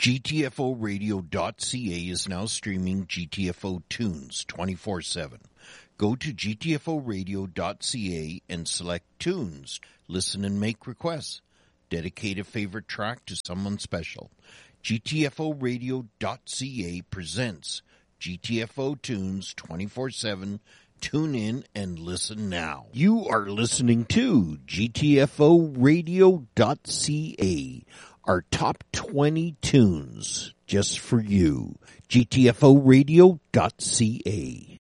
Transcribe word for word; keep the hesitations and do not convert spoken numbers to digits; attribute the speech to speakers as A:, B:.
A: G T F O radio dot C A is now streaming G T F O tunes twenty-four seven. Go to G T F O radio dot C A and select tunes. Listen and make requests. Dedicate a favorite track to someone special. G T F O radio dot C A presents G T F O tunes twenty-four seven. Tune in and listen now. You are listening to G T F O radio dot C A. Our top twenty tunes just for you. G T F O radio dot C A.